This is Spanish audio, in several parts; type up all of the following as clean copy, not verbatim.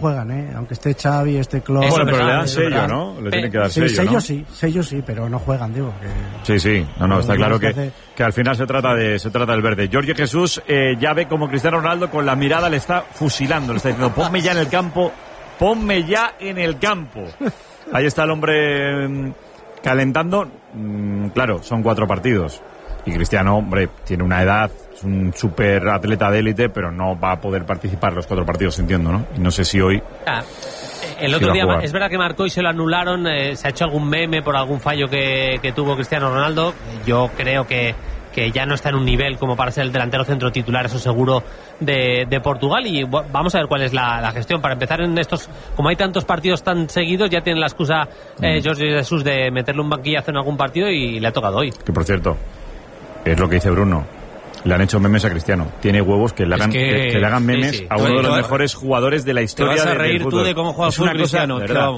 juegan, aunque esté Xavi, esté Klopp. Bueno, pero le dan sello, ¿no? Le tienen que dar sello, ¿no? Sello sí, pero no juegan, digo. Sí, no, está claro que al final se trata del verde. Jorge Jesús ya ve como Cristiano Ronaldo con la mirada le está fusilando, le está diciendo, ponme ya en el campo. Ahí está el hombre calentando. Claro, son 4 partidos. Y Cristiano, hombre, tiene una edad, es un súper atleta de élite, pero no va a poder participar los 4 partidos, entiendo, ¿no? Y no sé si hoy... El otro día, es verdad que marcó y se lo anularon, se ha hecho algún meme por algún fallo que tuvo Cristiano Ronaldo. Yo creo que ya no está en un nivel como para ser el delantero centro titular, eso seguro, de Portugal. Y vamos a ver cuál es la gestión. Para empezar, en estos, como hay tantos partidos tan seguidos, ya tiene la excusa Jorge Jesús de meterle un banquillazo en algún partido y le ha tocado hoy. Que por cierto, es lo que dice Bruno, le han hecho memes a Cristiano. Tiene huevos que le hagan, que le hagan memes a uno de los mejores jugadores de la historia del fútbol. Te vas a reír tú de cómo juega fútbol Cristiano,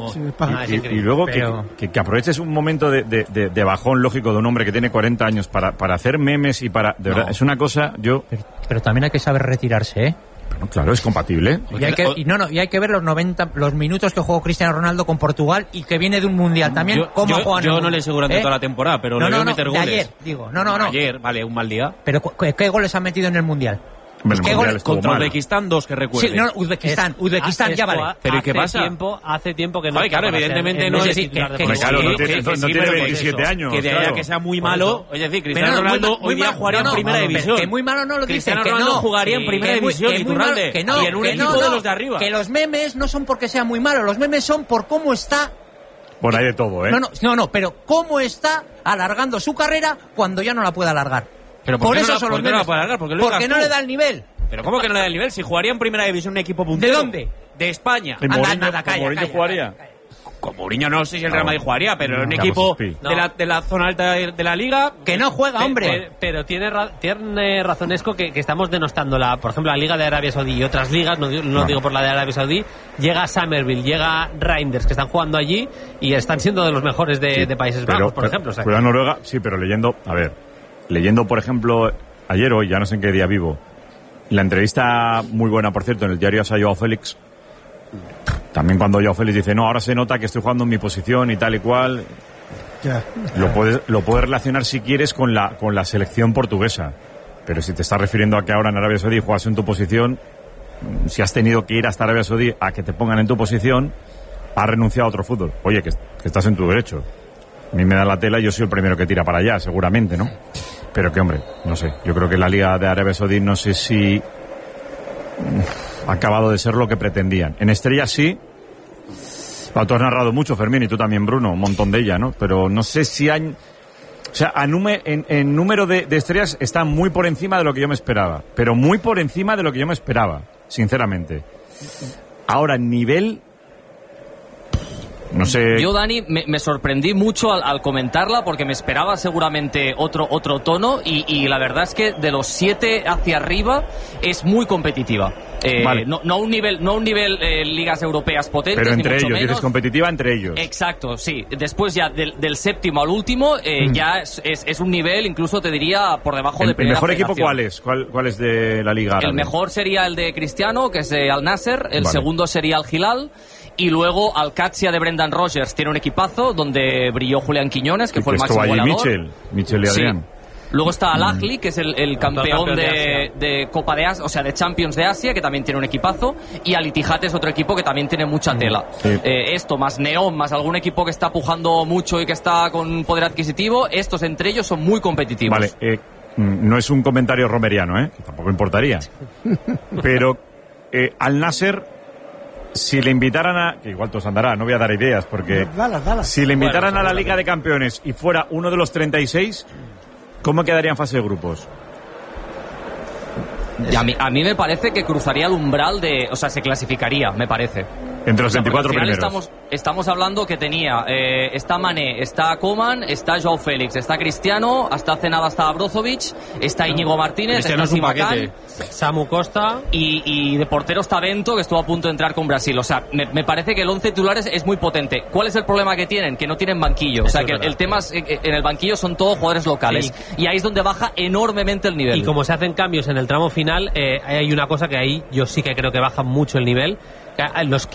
y luego que aproveches un momento de bajón lógico de un hombre que tiene 40 años para hacer memes y para... De verdad, es una cosa... Pero también hay que saber retirarse, ¿eh? Bueno, claro, es compatible. Y hay que ver los minutos que jugó Cristiano Ronaldo con Portugal y que viene de un mundial también. Yo no le aseguro toda la temporada, pero le veo meter goles. Ayer, digo. Ayer, vale, un mal día. Pero ¿qué goles han metido en el mundial? Contra Uzbekistán 2, que recuerde. Sí, no, Uzbekistán ya vale. Pero ¿y qué pasa? Hace tiempo que no. Claro, evidentemente no es titular de Portugal. No tiene 27 años. Que de allá que sea muy malo, es decir, Cristiano Ronaldo hoy día jugaría en primera división. Que muy malo no lo dicen. Cristiano Ronaldo jugaría en primera división, Iturralde, y en un equipo de los de arriba. Que los memes no son porque sea muy malo, los memes son por cómo está. Bueno, hay de todo, No, pero cómo está alargando su carrera cuando ya no la puede alargar. Pero por eso son los memes. Porque no le da el nivel. ¿Pero cómo que no le da el nivel? Si jugaría en primera división un equipo puntero. ¿De dónde? De España. ¿Mourinho jugaría? Con Mourinho no sé si el Real Madrid jugaría, pero un equipo de la zona alta de la liga... Que no juega, hombre. Pero tiene razonesco que estamos denostando, por ejemplo, la Liga de Arabia Saudí y otras ligas, no digo por la de Arabia Saudí. Llega Summerville, llega Reinders, que están jugando allí y están siendo de los mejores de Países Bajos, por ejemplo. Pero Noruega, sí, pero leyendo, por ejemplo, ayer o hoy, ya no sé en qué día vivo, la entrevista muy buena, por cierto, en el diario a Joao Félix. También cuando Joao Félix dice, no, ahora se nota que estoy jugando en mi posición y tal y cual. Ya. Lo puedes relacionar si quieres con la selección portuguesa. Pero si te estás refiriendo a que ahora en Arabia Saudí juegas en tu posición, si has tenido que ir hasta Arabia Saudí a que te pongan en tu posición, has renunciado a otro fútbol. Oye, que estás en tu derecho. A mí me da la tela y yo soy el primero que tira para allá, seguramente, ¿no? Pero que, hombre, no sé. Yo creo que la Liga de Arabia Saudí no sé si ha acabado de ser lo que pretendían. En Estrella sí. Tú has narrado mucho, Fermín, y tú también, Bruno, un montón de ella, ¿no? Pero no sé si hay... O sea, en número de estrellas está muy por encima de lo que yo me esperaba. Pero muy por encima de lo que yo me esperaba, sinceramente. Ahora, nivel... No sé. Yo, Dani, me sorprendí mucho al comentarla porque me esperaba seguramente otro tono y la verdad es que de los 7 hacia arriba es muy competitiva. Vale. No a un nivel ligas europeas potentes, pero entre ni mucho ellos, menos. Dices competitiva entre ellos. Exacto, sí. Después ya del séptimo al último ya es un nivel, incluso te diría, por debajo de primera. ¿El mejor equipo federación. cuál es? ¿Cuál es de la Liga Árabe? El mejor sería el de Cristiano, que es de Al Nasser. El segundo sería el Hilal. Y luego Al-Qadsia de Brendan Rodgers tiene un equipazo donde brilló Julián Quiñones, que fue el máximo goleador. Michel y Adrián. Sí. Luego está Al-Ahly, que es el campeón de Copa de Asia, o sea, de Champions de Asia, que también tiene un equipazo. Y Al-Ittihad es otro equipo que también tiene mucha tela. Sí. Esto, más Neom, más algún equipo que está pujando mucho y que está con poder adquisitivo, estos entre ellos son muy competitivos. Vale, no es un comentario romeriano, que tampoco importaría. Pero Al-Nasser... Si le invitaran a... Que igual todos andará, no voy a dar ideas, porque... Dalas. Si le invitaran a la Liga de Campeones y fuera uno de los 36, ¿cómo quedaría en fase de grupos? Y a mí me parece que cruzaría el umbral de... O sea, se clasificaría, me parece. Entre los 24 primeros. Estamos hablando que tenía... está Mané, está Koeman, está Joao Félix, está Cristiano, hasta hace nada está Brozovic, está Íñigo Martínez, Cristiano está es un paquete. Samu Costa y de portero está Bento, que estuvo a punto de entrar con Brasil. O sea, me parece que el 11 titulares es muy potente. ¿Cuál es el problema que tienen? Que no tienen banquillo. O sea, que el tema es, en el banquillo son todos jugadores locales. Y ahí es donde baja enormemente el nivel. Y como se hacen cambios en el tramo final, hay una cosa que ahí yo sí que creo que baja mucho el nivel. Los